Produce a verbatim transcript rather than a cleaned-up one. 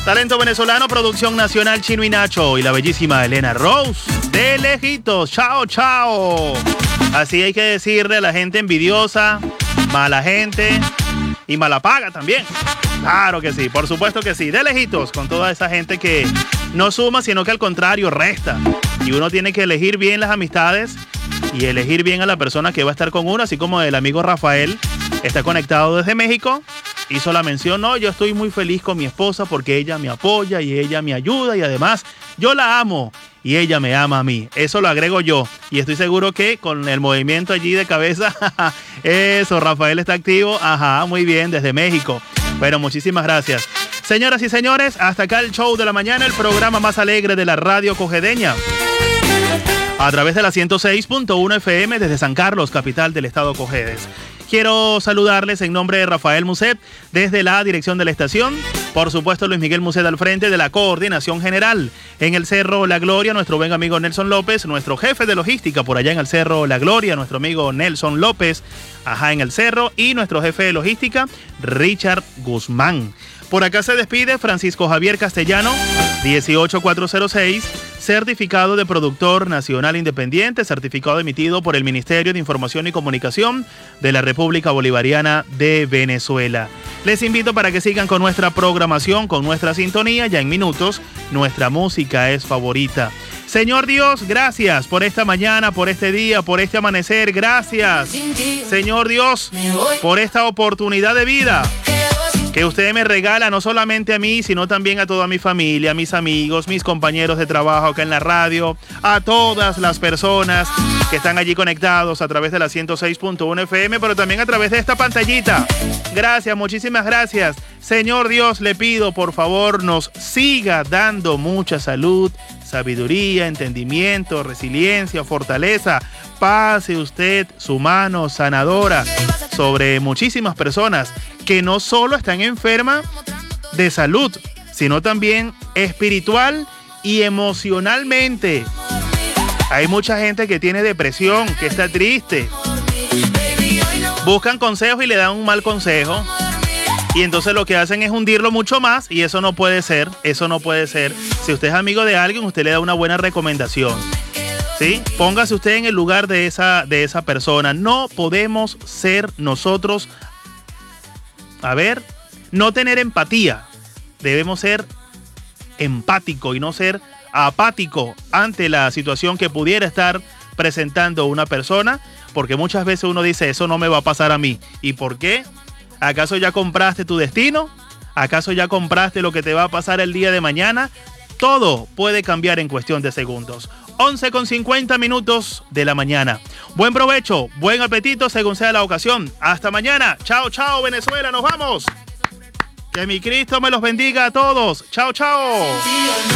Talento venezolano, producción nacional, Chino y Nacho y la bellísima Elena Rose de lejitos. Chao, chao. Así hay que decirle a la gente envidiosa, mala gente y mala paga también. Claro que sí, por supuesto que sí. De lejitos con toda esa gente que no suma, sino que al contrario resta. Y uno tiene que elegir bien las amistades y elegir bien a la persona que va a estar con uno, así como el amigo Rafael está conectado desde México. Hizo la mención, no, yo estoy muy feliz con mi esposa porque ella me apoya y ella me ayuda y además yo la amo y ella me ama a mí. Eso lo agrego yo y estoy seguro que con el movimiento allí de cabeza, eso, Rafael está activo, ajá, muy bien, desde México. Bueno, muchísimas gracias. Señoras y señores, hasta acá el show de la mañana, el programa más alegre de la radio cojedeña. A través de la ciento seis punto uno F M desde San Carlos, capital del estado Cojedes. Quiero saludarles en nombre de Rafael Muset desde la dirección de la estación. Por supuesto, Luis Miguel Muset al frente de la coordinación general. En el Cerro La Gloria, nuestro buen amigo Nelson López, nuestro jefe de logística por allá en el Cerro La Gloria, nuestro amigo Nelson López, ajá en el Cerro, y nuestro jefe de logística, Richard Guzmán. Por acá se despide Francisco Javier Castellano, dieciocho mil cuatrocientos seis, certificado de productor nacional independiente, certificado emitido por el Ministerio de Información y Comunicación de la República Bolivariana de Venezuela. Les invito para que sigan con nuestra programación, con nuestra sintonía, ya en minutos, nuestra música es favorita. Señor Dios, gracias por esta mañana, por este día, por este amanecer, gracias. Señor Dios, por esta oportunidad de vida que usted me regala no solamente a mí, sino también a toda mi familia, a mis amigos, mis compañeros de trabajo acá en la radio, a todas las personas que están allí conectados a través de la ciento seis punto uno F M, pero también a través de esta pantallita. Gracias, muchísimas gracias. Señor Dios, le pido, por favor, nos siga dando mucha salud, sabiduría, entendimiento, resiliencia, fortaleza. Pase usted su mano sanadora sobre muchísimas personas que no solo están enfermas de salud, sino también espiritual y emocionalmente. Hay mucha gente que tiene depresión, que está triste. Buscan consejos y le dan un mal consejo. Y entonces lo que hacen es hundirlo mucho más y eso no puede ser, eso no puede ser. Si usted es amigo de alguien, usted le da una buena recomendación. ¿Sí? Póngase usted en el lugar de esa, de esa persona. No podemos ser nosotros, a ver, no tener empatía. Debemos ser empático y no ser apático ante la situación que pudiera estar presentando una persona, porque muchas veces uno dice, eso no me va a pasar a mí. ¿Y por qué? ¿Acaso ya compraste tu destino? ¿Acaso ya compraste lo que te va a pasar el día de mañana? Todo puede cambiar en cuestión de segundos. once con cincuenta minutos de la mañana. Buen provecho, buen apetito según sea la ocasión. Hasta mañana. Chao, chao, Venezuela. Nos vamos. Que mi Cristo me los bendiga a todos. Chao, chao.